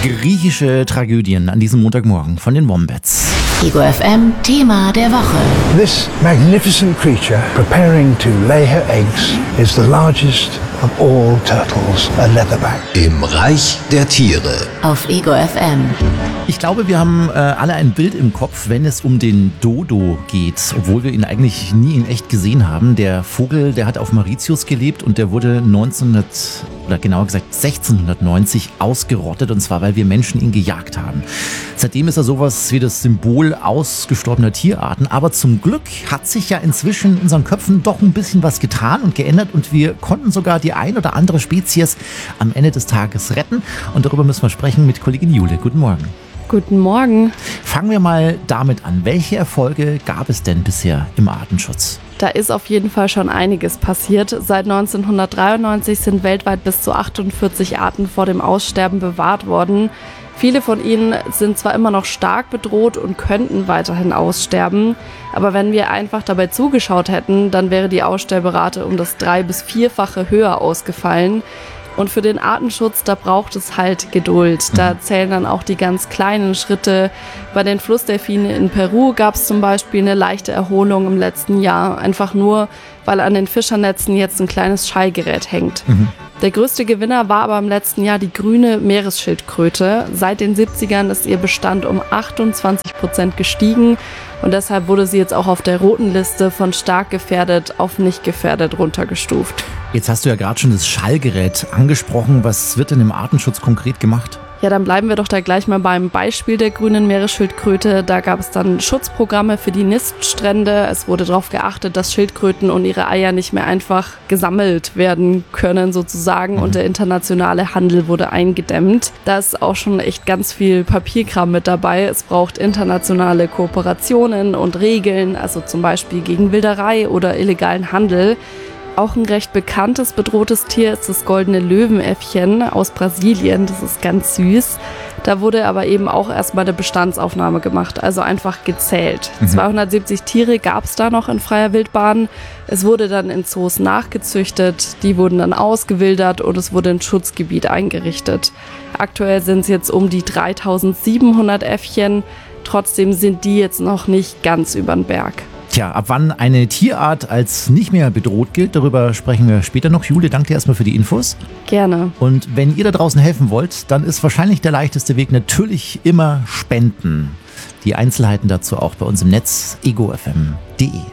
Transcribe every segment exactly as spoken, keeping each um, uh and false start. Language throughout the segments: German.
Griechische Tragödien an diesem Montagmorgen von den Wombats. Ego F M Thema der Woche. This magnificent creature preparing to lay her eggs is the largest of all turtles, a leatherback. Im Reich der Tiere. Auf Ego F M. Ich glaube, wir haben äh, alle ein Bild im Kopf, wenn es um den Dodo geht, obwohl wir ihn eigentlich nie in echt gesehen haben. Der Vogel, der hat auf Mauritius gelebt und der wurde neunzehnhundert oder genauer gesagt sechzehnhundertneunzig ausgerottet, und zwar, weil wir Menschen ihn gejagt haben. Seitdem ist er sowas wie das Symbol ausgestorbener Tierarten, aber zum Glück hat sich ja inzwischen in unseren Köpfen doch ein bisschen was getan und geändert und wir konnten sogar die ein oder andere Spezies am Ende des Tages retten, und darüber müssen wir sprechen mit Kollegin Jule. Guten Morgen. Guten Morgen. Fangen wir mal damit an. Welche Erfolge gab es denn bisher im Artenschutz? Da ist auf jeden Fall schon einiges passiert. Seit neunzehnhundertdreiundneunzig sind weltweit bis zu achtundvierzig Arten vor dem Aussterben bewahrt worden. Viele von ihnen sind zwar immer noch stark bedroht und könnten weiterhin aussterben, aber wenn wir einfach dabei zugeschaut hätten, dann wäre die Aussterberate um das drei- bis vierfache höher ausgefallen. Und für den Artenschutz, da braucht es halt Geduld. Da zählen dann auch die ganz kleinen Schritte. Bei den Flussdelfinen in Peru gab es zum Beispiel eine leichte Erholung im letzten Jahr. Einfach nur, weil an den Fischernetzen jetzt ein kleines Schallgerät hängt. Mhm. Der größte Gewinner war aber im letzten Jahr die grüne Meeresschildkröte. Seit den siebzigern ist ihr Bestand um achtundzwanzig Prozent gestiegen. Und deshalb wurde sie jetzt auch auf der roten Liste von stark gefährdet auf nicht gefährdet runtergestuft. Jetzt hast du ja gerade schon das Schallgerät angesprochen. Was wird denn im Artenschutz konkret gemacht? Ja, dann bleiben wir doch da gleich mal beim Beispiel der grünen Meeresschildkröte. Da gab es dann Schutzprogramme für die Niststrände. Es wurde darauf geachtet, dass Schildkröten und ihre Eier nicht mehr einfach gesammelt werden können sozusagen. Mhm. Und der internationale Handel wurde eingedämmt. Da ist auch schon echt ganz viel Papierkram mit dabei. Es braucht internationale Kooperationen und Regeln, also zum Beispiel gegen Wilderei oder illegalen Handel. Auch ein recht bekanntes bedrohtes Tier ist das goldene Löwenäffchen aus Brasilien. Das ist ganz süß. Da wurde aber eben auch erstmal eine Bestandsaufnahme gemacht, also einfach gezählt. Mhm. zweihundertsiebzig Tiere gab es da noch in freier Wildbahn. Es wurde dann in Zoos nachgezüchtet, die wurden dann ausgewildert und es wurde ein Schutzgebiet eingerichtet. Aktuell sind es jetzt um die dreitausendsiebenhundert Äffchen. Trotzdem sind die jetzt noch nicht ganz übern Berg. Tja, ab wann eine Tierart als nicht mehr bedroht gilt, darüber sprechen wir später noch. Jule, danke dir erstmal für die Infos. Gerne. Und wenn ihr da draußen helfen wollt, dann ist wahrscheinlich der leichteste Weg natürlich immer Spenden. Die Einzelheiten dazu auch bei uns im Netz ego f m punkt d e.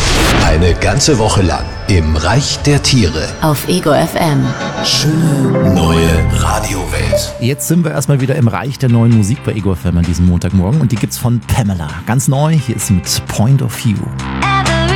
Eine ganze Woche lang im Reich der Tiere. Auf Ego F M. Schöne neue Radiowelt. Jetzt sind wir erstmal wieder im Reich der neuen Musik bei Ego F M an diesem Montagmorgen und die gibt's von Pamela. Ganz neu, hier ist sie mit Point of View.